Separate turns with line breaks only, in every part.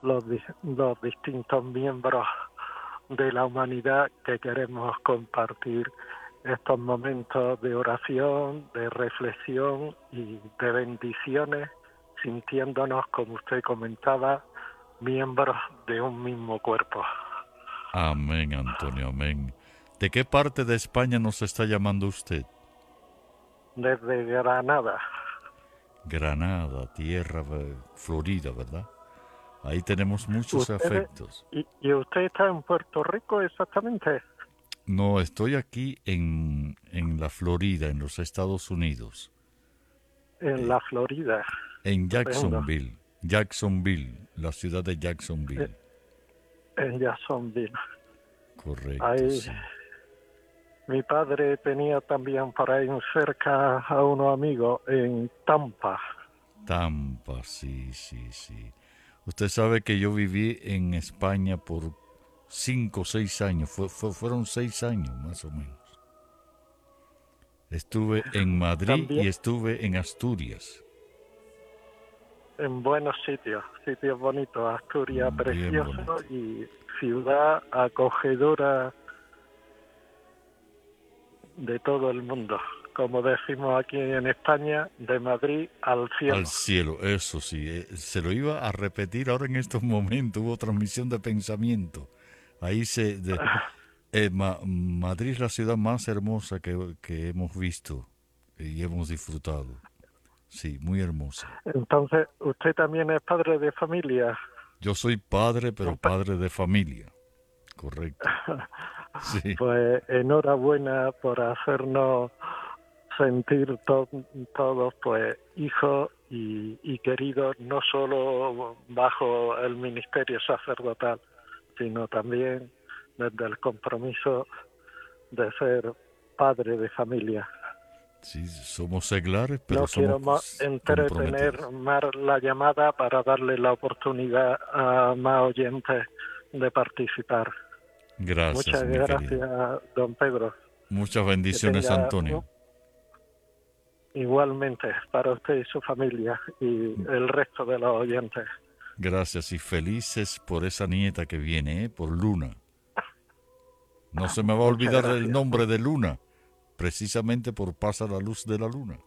los distintos miembros de la humanidad que queremos compartir estos momentos de oración, de reflexión y de bendiciones, sintiéndonos, como usted comentaba, miembros de un mismo cuerpo.
Amén, Antonio, amén. ¿De qué parte de España nos está llamando usted?
Desde Granada.
Granada, tierra florida, ¿verdad? Ahí tenemos muchos
¿Usted,
afectos.
y usted está en Puerto Rico exactamente?
No, estoy aquí en la Florida, en los Estados Unidos,
En la Florida.
en
Estupendo.
Jacksonville, la ciudad de
Eh,
Jacksonville.
En Jacksonville.
Correcto,
Ahí,
sí.
mi padre tenía también por ahí cerca a unos amigos en Tampa.
Tampa, sí, sí, sí. Usted sabe que yo viví en España por 5 o 6 años, fueron 6 años más o menos. Estuve en Madrid y
También
estuve en Asturias.
en buenos sitios, sitios bonitos, Asturias
Bien
precioso
bonito.
y ciudad acogedora de todo el mundo. Como decimos aquí en España, de Madrid al
Al
cielo.
cielo, eso sí. Se lo iba a repetir ahora en estos momentos. Hubo transmisión de pensamiento. Ahí Madrid es la ciudad más hermosa que hemos visto y hemos disfrutado. Sí, muy hermosa.
Entonces, usted también es padre de familia.
Yo soy padre, pero
Un pa-
padre de familia. Correcto. Sí.
Pues enhorabuena por hacernos sentir todos pues hijos y queridos, no solo bajo el ministerio sacerdotal, sino también desde el compromiso de ser padre de familia.
Sí, somos seglares, pero
No quiero
somos
entretener
comprometidos.
más la llamada para darle la oportunidad a más oyentes de participar.
Gracias,
Muchas
mi querido.
gracias, don Pedro.
Muchas
Que
bendiciones,
tenga
Antonio.
igualmente para usted y su familia y el resto de los oyentes.
Gracias y felices por esa nieta que viene, por Luna. No se me va a
Muchas
olvidar el
gracias.
nombre de Luna, precisamente por Pasa la luz de la luna.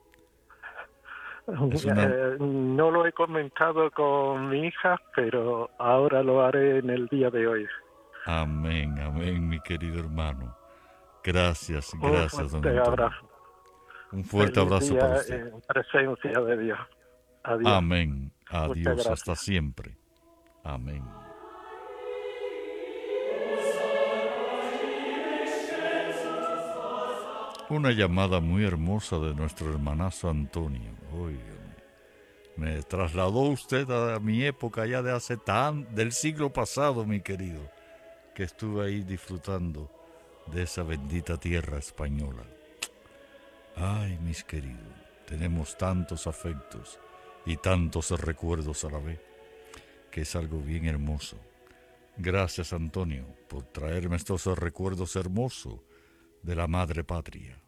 Es una...
No lo he comentado con mi hija, pero ahora lo haré en el día de hoy.
Amén, amén, mi querido hermano. Gracias,
Un
gracias, don
fuerte
Antonio.
abrazo.
Un fuerte
Feliz
abrazo para
día
usted.
en presencia de Dios. Adiós.
Amén.
Muchas
Adiós, hasta
gracias.
siempre. Amén. Una llamada muy hermosa de nuestro hermanazo Antonio. Uy, me trasladó usted a mi época ya de del siglo pasado, mi querido, que estuve ahí disfrutando de esa bendita tierra española. Ay, mis queridos, tenemos tantos afectos y tantos recuerdos a la vez, que es algo bien hermoso. Gracias, Antonio, por traerme estos recuerdos hermosos de la madre patria.